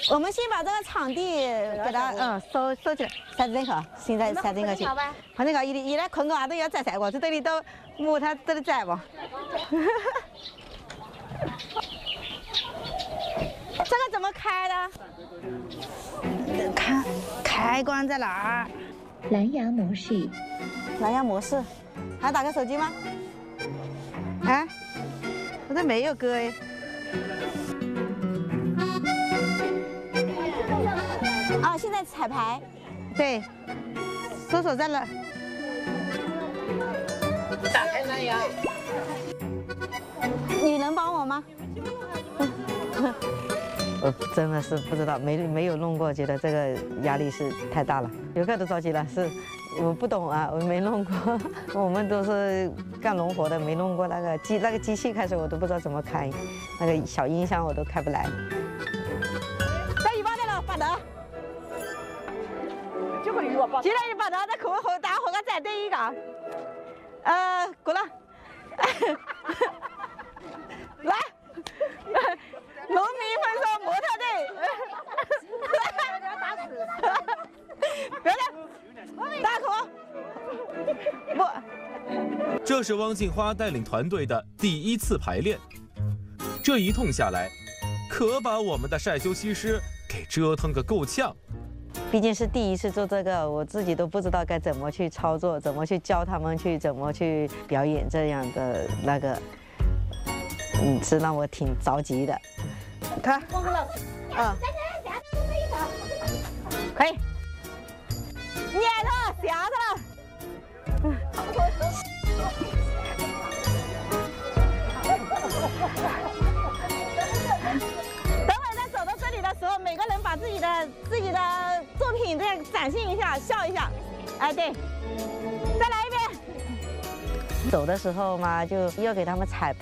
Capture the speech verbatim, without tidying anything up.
我们先把这个场地给它嗯收收起来，三针好，现在三针个去。反正个伊伊拉困个也都要摘摘过，这这里都木它这里摘不。这个怎么开的？看开关在哪儿？ 蓝牙模式。 蓝牙模式，还打开手机吗？啊，我这没有歌哎。啊，现在彩排。对，搜索在哪？打开蓝牙。你能帮我吗？我真的是不知道，没没有弄过，觉得这个压力是太大了。游客都着急了，是我不懂啊，我没弄过。我们都是干农活的，没弄过那个机那个机器，开始我都不知道怎么开，那个小音箱我都开不来。在一把的了，把的。就会有把。现在一把的，在口后打后个再对一个。呃，过了。来。农民分说模特队，别的，大口，不。 这是汪杏花带领团队的第一次排练，这一通下来，可把我们的晒修西施给折腾个够呛。 毕竟是第一次做这个，我自己都不知道该怎么去操作，怎么去教他们去怎么去表演这样的那个，嗯，是让我挺着急的。看，嗯，可以，捏它，夹它。等会再走到这里的时候，每个人把自己的自己的作品再展现一下，笑一下。哎，对，再来一遍。走的时候嘛，就要给他们彩